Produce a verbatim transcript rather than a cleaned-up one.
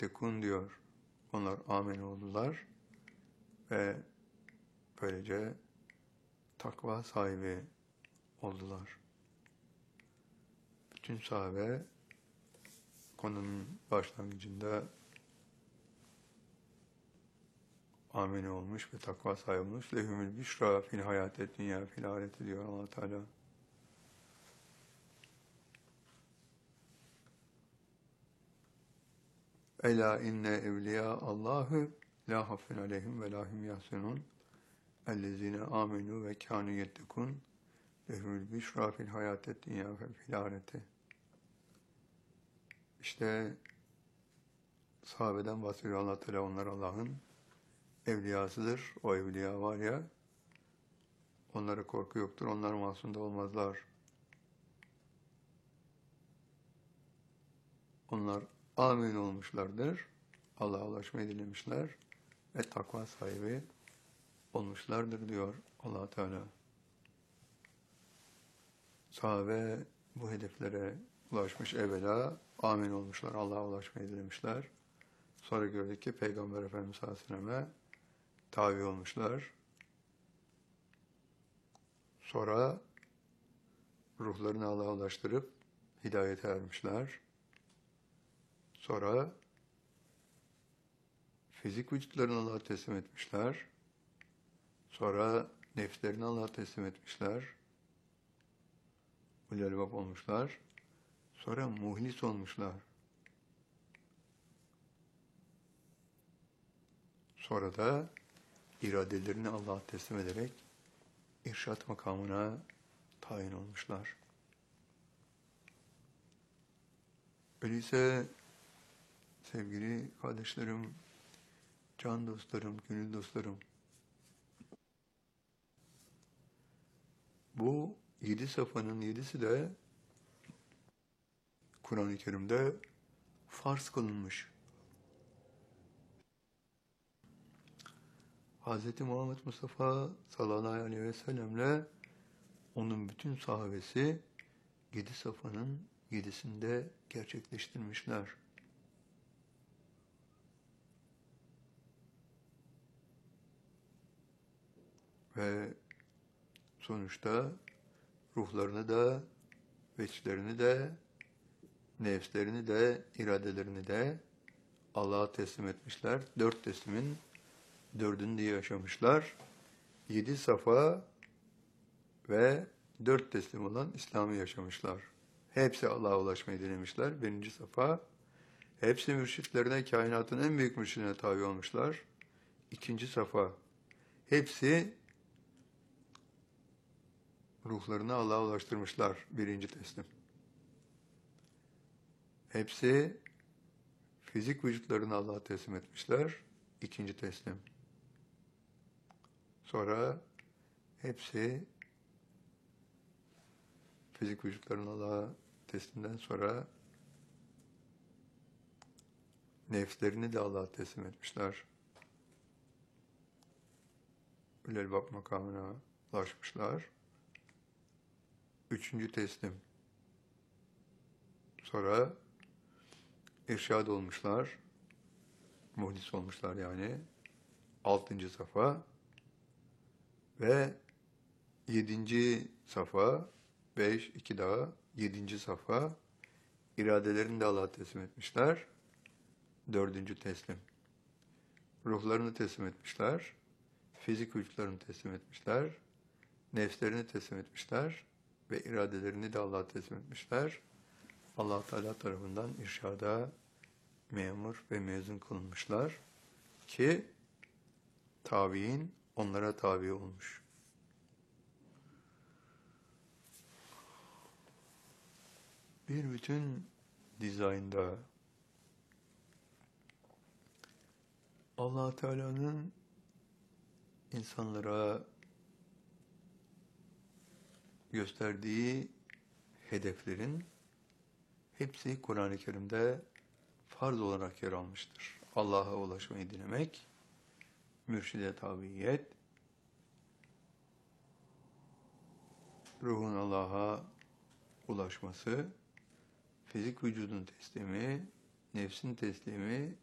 yettekun diyor. Onlar amin oldular ve böylece takva sahibi oldular. Bütün sahabe konunun başlangıcında amin olmuş ve takva sahibi olmuş. Lehumül büşra fil hayatet dünya fil ahireti diyor Allah Teala. Ela inne evliya Allahü la hafun aleyhim ve lahum yahsunun ellezine amenu ve kânü yettekun lehumül büşra fil hayatet dünya ve fil ahireti. İşte sahabeden bahsediyor Allah Teala, onlar Allah'ın evliyasıdır. O evliya var ya, onlara korku yoktur, onlar masum da olmazlar. Onlar amin olmuşlardır, Allah'a ulaşmayı dilemişler ve takva sahibi olmuşlardır diyor Allah Teala. Sahabe bu hedeflere ulaşmış, evvela amin olmuşlar, Allah'a ulaşmayı dilemişler. Sonra gördük ki Peygamber Efendimiz sallallahu aleyhi ve selleme tabi olmuşlar. Sonra ruhlarını Allah'a ulaştırıp hidayete ermişler. Sonra fizik vücutlarını Allah'a teslim etmişler. Sonra nefslerini Allah'a teslim etmişler. Ulul albab olmuşlar. Sonra muhlis olmuşlar. Sonra da iradelerini Allah'a teslim ederek irşat makamına tayin olmuşlar. Öyleyse sevgili kardeşlerim, can dostlarım, gönül dostlarım, bu yedi safhanın yedisi de Kur'an-ı Kerim'de farz kılınmış. Hz. Muhammed Mustafa sallallahu aleyhi ve sellemle onun bütün sahabesi yedi safhanın yedisinde gerçekleştirmişler. Ve sonuçta ruhlarını da, veçlerini de, nefslerini de, iradelerini de Allah'a teslim etmişler. Dört teslimin dördünü de yaşamışlar. Yedi safa ve dört teslim olan İslam'ı yaşamışlar. Hepsi Allah'a ulaşmayı dilemişler. Birinci safa. Hepsi mürşitlerine, kainatın en büyük mürşidine tabi olmuşlar. İkinci safa. Hepsi ruhlarını Allah'a ulaştırmışlar. Birinci teslim. Hepsi fizik vücutlarını Allah'a teslim etmişler. İkinci teslim. Sonra hepsi fizik vücutlarını Allah'a teslimden sonra nefslerini de Allah'a teslim etmişler. Ulul albab makamına ulaşmışlar. Üçüncü teslim. Sonra irşad olmuşlar. Muhlis olmuşlar yani. Altıncı safa. Ve yedinci safa. Beş, iki daha. Yedinci safa. İradelerini de Allah'a teslim etmişler. Dördüncü teslim. Ruhlarını teslim etmişler. Fizik vücutlarını teslim etmişler. Nefslerini teslim etmişler. Ve iradelerini de Allah'a teslim etmişler. Allah Teala tarafından irşada memur ve mezun kılınmışlar ki tabiin onlara tabi olmuş. Bir bütün dizaynda Allah Teala'nın insanlara gösterdiği hedeflerin hepsi Kur'an-ı Kerim'de farz olarak yer almıştır. Allah'a ulaşmayı dilemek, mürşide tabiyet, ruhun Allah'a ulaşması, fizik vücudun teslimi, nefsin teslimi,